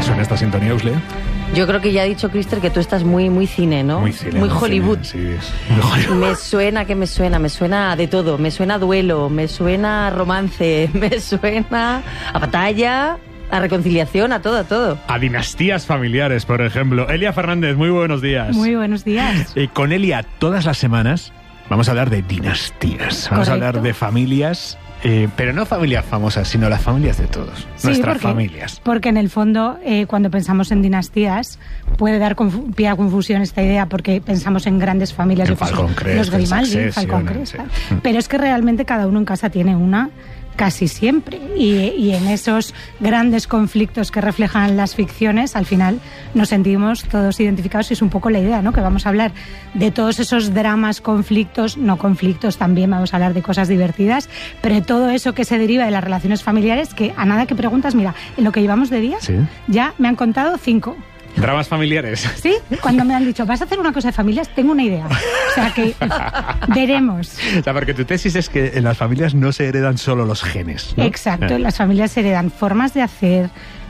suena esta sintonía, Usle? Yo creo que ya ha dicho Crister que tú estás muy cine, ¿no? Muy cine. Muy Hollywood. Cine, sí, muy Hollywood. Me suena de todo. Me suena a duelo, me suena a romance, me suena a batalla, a reconciliación, a todo. A dinastías familiares, por ejemplo. Elia Fernández, muy buenos días. Muy buenos días. Con Elia todas las semanas vamos a hablar de dinastías. Vamos a hablar de familias, pero no familias famosas, sino las familias de todos. Sí, nuestras familias. Porque en el fondo, cuando pensamos en dinastías, puede dar pie a confusión esta idea, porque pensamos en grandes familias. En Falcon Crest, los Grimaldi, Falcon Crest. Sí. Pero es que realmente cada uno en casa tiene una, casi siempre, y en esos grandes conflictos que reflejan las ficciones, al final nos sentimos todos identificados, y es un poco la idea, ¿no? Que vamos a hablar de todos esos dramas, conflictos, no conflictos, también vamos a hablar de cosas divertidas, pero todo eso que se deriva de las relaciones familiares, que a nada que preguntas, mira, en lo que llevamos de día, ¿sí? Ya me han contado 5. Dramas familiares. Sí, cuando me han dicho, ¿vas a hacer una cosa de familias? Tengo una idea. O sea que veremos. O sea, porque tu tesis es que en las familias no se heredan solo los genes, ¿no? Exacto, en las familias se heredan formas de hacer,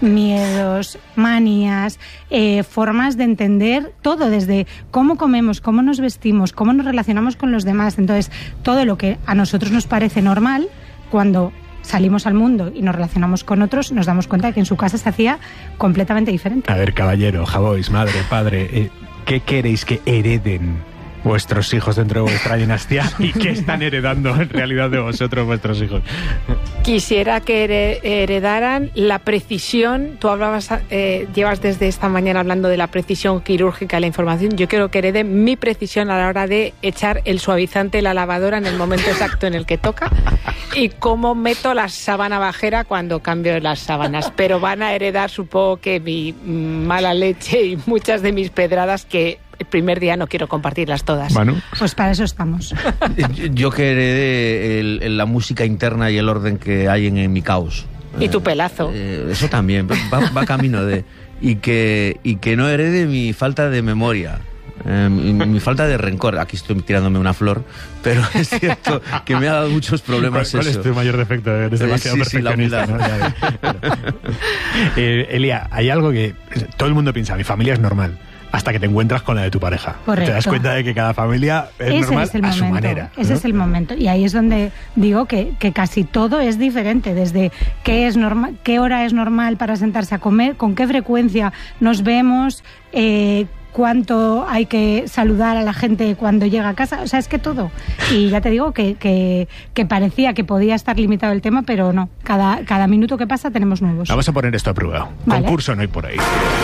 miedos, manías, formas de entender todo, desde cómo comemos, cómo nos vestimos, cómo nos relacionamos con los demás. Entonces, todo lo que a nosotros nos parece normal, cuando salimos al mundo y nos relacionamos con otros, nos damos cuenta de que en su casa se hacía completamente diferente. A ver, caballero, Javois, madre, padre, ¿qué queréis que hereden vuestros hijos dentro de vuestra dinastía? ¿Y qué están heredando en realidad de vosotros vuestros hijos? Quisiera que heredaran la precisión. Tú hablabas, llevas desde esta mañana hablando de la precisión quirúrgica de la información. Yo quiero que hereden mi precisión a la hora de echar el suavizante en la lavadora en el momento exacto en el que toca, y cómo meto la sábana bajera cuando cambio las sábanas. Pero van a heredar, supongo, que mi mala leche y muchas de mis pedradas, que el primer día no quiero compartirlas todas. Manu. Pues para eso estamos. Yo que heredé la música interna y el orden que hay en mi caos. Y tu pelazo. Eso también, va camino de... Y que no herede mi falta de memoria. Mi falta de rencor. Aquí estoy tirándome una flor, pero es cierto que me ha dado muchos problemas. ¿Cuál es tu mayor defecto? Eres demasiado perfeccionista, ¿no? Elia, hay algo que todo el mundo piensa, mi familia es normal, hasta que te encuentras con la de tu pareja. Correcto. Te das cuenta de que cada familia es normal a su manera, ¿no? Ese es el momento. Y ahí es donde digo que casi todo es diferente. Desde qué es normal, qué hora es normal para sentarse a comer, con qué frecuencia nos vemos, cuánto hay que saludar a la gente cuando llega a casa. O sea, es que todo. Y ya te digo que parecía que podía estar limitado el tema, pero no. Cada minuto que pasa tenemos nuevos. Vamos a poner esto a prueba. Vale. Concurso no hay por ahí.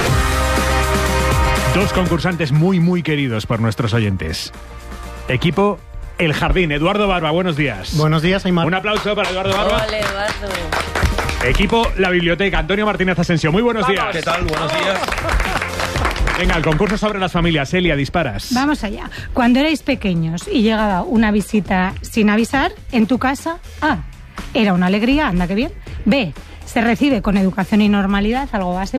Dos concursantes muy queridos por nuestros oyentes. Equipo El Jardín. Eduardo Barba, buenos días. Buenos días, Aymar. Un aplauso para Eduardo Barba. Hola, Eduardo. Equipo La Biblioteca. Antonio Martínez Asensio, muy buenos días. ¿Qué tal? Buenos días. Venga, el concurso sobre las familias. Elia, disparas. Vamos allá. Cuando erais pequeños y llegaba una visita sin avisar en tu casa, A, era una alegría, anda que bien. B, se recibe con educación y normalidad, algo base,